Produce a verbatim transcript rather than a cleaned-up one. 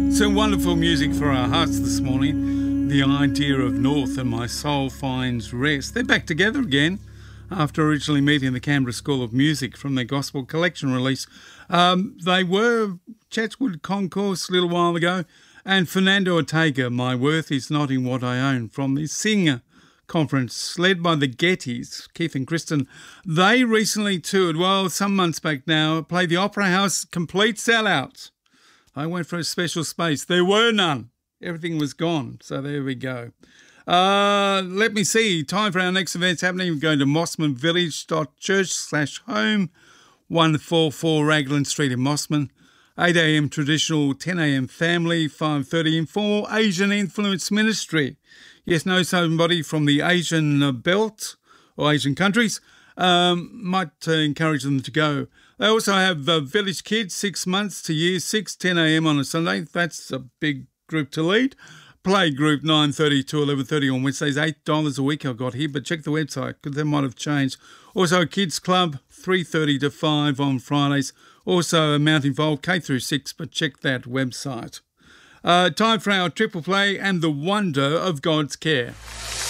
Some wonderful music for our hearts this morning. The Idea of North and My Soul Finds Rest. They're back together again after originally meeting in the Canberra School of Music from their Gospel Collection release. Um, they were Chatswood Concourse a little while ago, and Fernando Ortega, My Worth Is Not in What I Own, from the Singer Conference led by the Gettys, Keith and Kristen. They recently toured, well, some months back now, played the Opera House, complete sellout. I went for a special space. There were none. Everything was gone. So there we go. Uh, let me see. Time for our next events happening. We're going to mossman village dot church slash home, one forty-four Raglan Street in Mossman. eight a.m. traditional, ten a.m. family, five thirty informal Asian influence ministry. Yes, know somebody from the Asian belt or Asian countries. Um, might uh, encourage them to go. They also have uh, Village Kids, six months to year six, ten a.m. on a Sunday. That's a big group to lead. Play group, nine thirty to eleven thirty on Wednesdays, eight dollars a week I got here, but check the website because they might have changed. Also, Kids Club, three thirty to five on Fridays. Also, Mount Involved, K through six, but check that website. Uh, time for our triple play and the wonder of God's care.